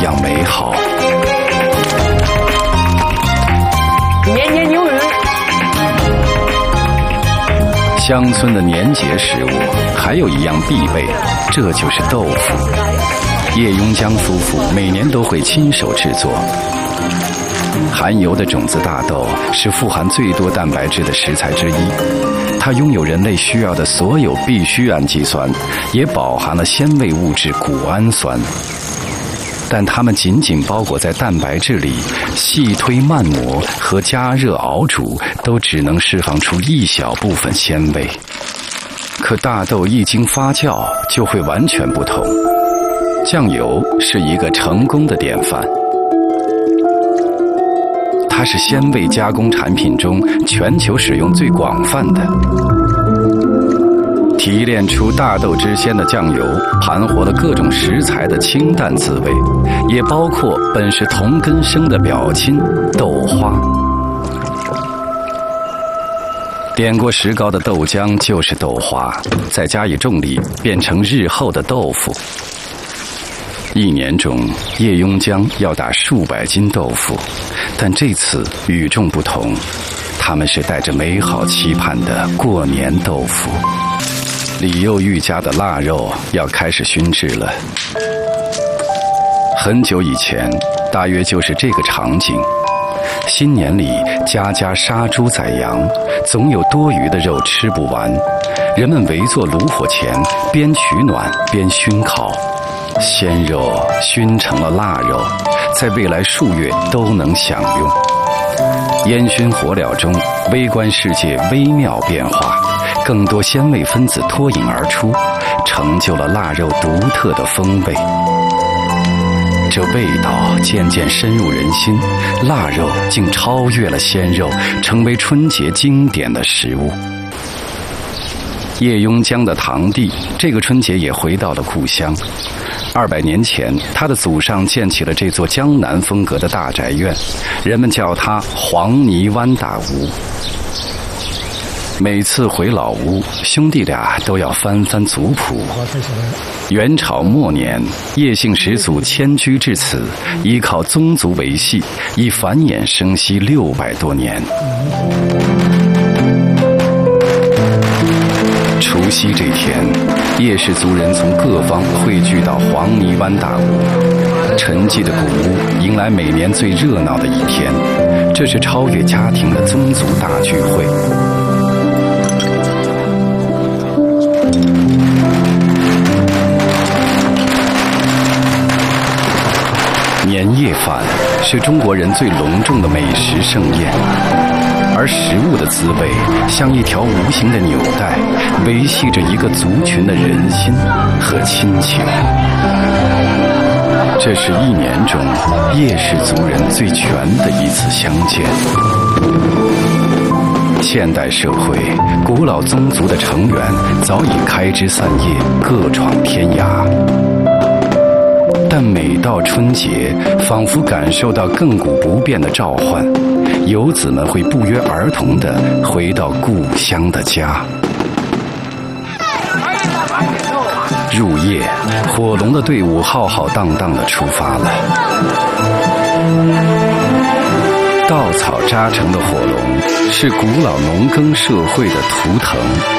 样美好。 年年有余。 乡村的年节食物还有一样必备，这就是豆腐。叶雍江夫妇每年都会亲手制作。含油的种子大豆是富含最多蛋白质的食材之一，它拥有人类需要的所有必需氨基酸，也饱含了鲜味物质谷氨酸。但它们紧紧包裹在蛋白质里，细推慢磨和加热熬煮都只能释放出一小部分鲜味。可大豆一经发酵就会完全不同。酱油是一个成功的典范，它是鲜味加工产品中全球使用最广泛的。提炼出大豆之鲜的酱油，盘活了各种食材的清淡滋味，也包括本是同根生的表亲豆花。点过石膏的豆浆就是豆花，再加以重力，变成日后的豆腐。一年中，叶雍江要打数百斤豆腐，但这次与众不同，他们是带着美好期盼的过年豆腐。李幼玉家的腊肉要开始熏制了。很久以前，大约就是这个场景。新年里，家家杀猪宰羊，总有多余的肉吃不完。人们围坐炉火前，边取暖边熏烤。鲜肉熏成了腊肉，在未来数月都能享用。烟熏火燎中，微观世界微妙变化，更多鲜味分子脱颖而出，成就了腊肉独特的风味。这味道渐渐深入人心，腊肉竟超越了鲜肉，成为春节经典的食物。叶雍江的堂弟这个春节也回到了故乡。200年前，他的祖上建起了这座江南风格的大宅院，人们叫它黄泥湾大屋。每次回老屋，兄弟俩都要翻翻族谱。元朝末年，叶姓始祖迁居至此，依靠宗族维系，已繁衍生息600多年。除夕这天，叶氏族人从各方汇聚到黄泥湾大屋，沉寂的古屋迎来每年最热闹的一天，这是超越家庭的宗族大聚会。年夜饭是中国人最隆重的美食盛宴，而食物的滋味像一条无形的纽带，维系着一个族群的人心和亲情。这是一年中叶氏族人最全的一次相见。现代社会，古老宗族的成员早已开枝散叶，各闯天涯。但每到春节，仿佛感受到亘古不变的召唤，游子们会不约而同地回到故乡的家。入夜，火龙的队伍浩浩荡荡地出发了。稻草扎成的火龙是古老农耕社会的图腾。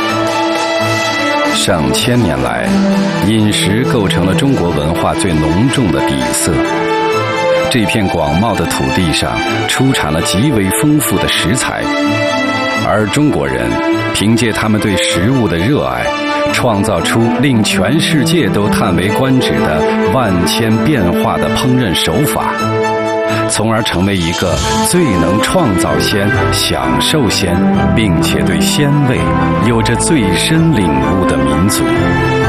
上千年来，饮食构成了中国文化最浓重的底色。这片广袤的土地上出产了极为丰富的食材，而中国人凭借他们对食物的热爱，创造出令全世界都叹为观止的万千变化的烹饪手法，从而成为一个最能创造鲜、享受鲜，并且对鲜味有着最深领悟的民族。